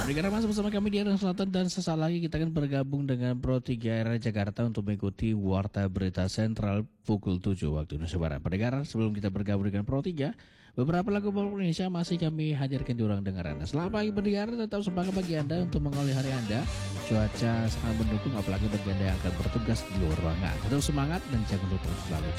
Pendengar masih bersama kami di Arah Selatan dan sesaat lagi kita akan bergabung dengan Pro 3 RRI Jakarta untuk mengikuti Warta Berita Sentral pukul 7 waktu Indonesia Barat. Pendengar, sebelum kita bergabung dengan Pro 3, beberapa lagu pop Indonesia masih kami hadirkan di ruang dengar Anda. Selamat pagi pendengar, tetap semangat bagi Anda untuk mengawali hari Anda. Cuaca sangat mendukung apalagi bagi Anda yang akan bertugas di luar ruangan. Tetap semangat dan jangan lupa selalu